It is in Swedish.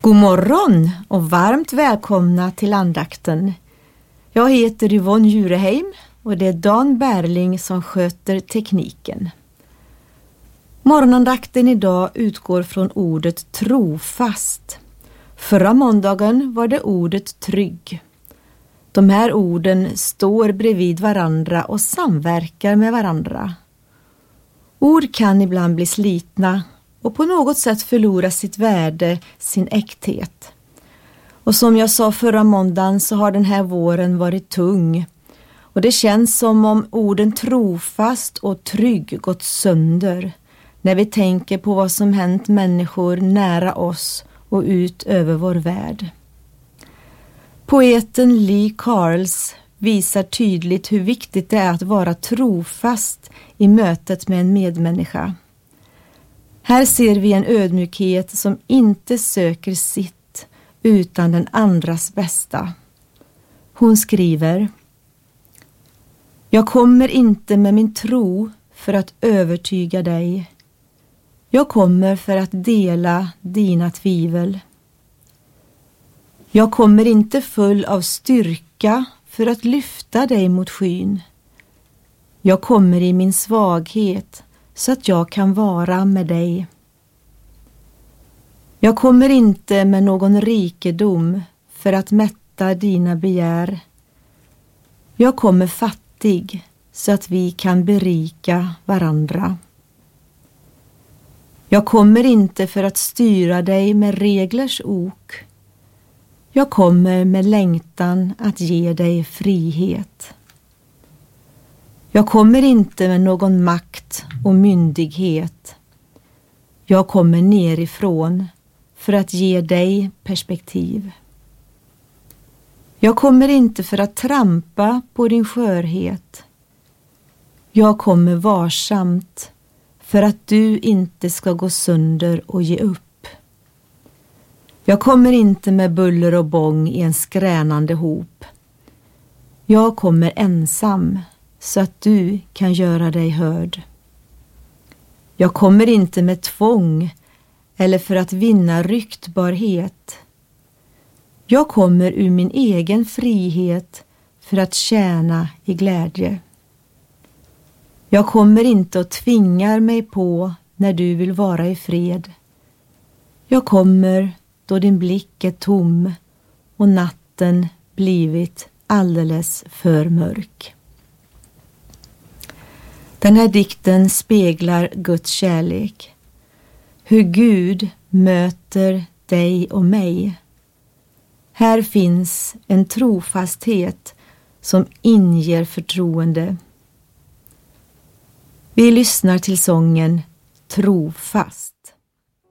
God morgon och varmt välkomna till andakten. Jag heter Yvonne Jureheim och det är Dan Berling som sköter tekniken. Morgonandakten idag utgår från ordet trofast. Förra måndagen var det ordet trygg. De här orden står bredvid varandra och samverkar med varandra. Ord kan ibland bli slitna och på något sätt förlora sitt värde, sin äkthet. Och som jag sa förra måndagen så har den här våren varit tung. Och det känns som om orden trofast och trygg gått sönder när vi tänker på vad som hänt människor nära oss och ut över vår värld. Poeten Lee Carls visar tydligt hur viktigt det är att vara trofast i mötet med en medmänniska. Här ser vi en ödmjukhet som inte söker sitt utan den andras bästa. Hon skriver: Jag kommer inte med min tro för att övertyga dig. Jag kommer för att dela dina tvivel. Jag kommer inte full av styrka för att lyfta dig mot skyn. Jag kommer i min svaghet så att jag kan vara med dig. Jag kommer inte med någon rikedom för att mätta dina begär. Jag kommer fattig så att vi kan berika varandra. Jag kommer inte för att styra dig med reglers ok. Jag kommer med längtan att ge dig frihet. Jag kommer inte med någon makt och myndighet. Jag kommer nerifrån för att ge dig perspektiv. Jag kommer inte för att trampa på din skörhet. Jag kommer varsamt för att du inte ska gå sönder och ge upp. Jag kommer inte med buller och bång i en skränande hop. Jag kommer ensam så att du kan göra dig hörd. Jag kommer inte med tvång eller för att vinna ryktbarhet. Jag kommer ur min egen frihet för att tjäna i glädje. Jag kommer inte att tvinga mig på när du vill vara i fred. Jag kommer då din blick är tom och natten blivit alldeles för mörk. Den här dikten speglar Guds kärlek. Hur Gud möter dig och mig. Här finns en trofasthet som inger förtroende. Vi lyssnar till sången Trofast.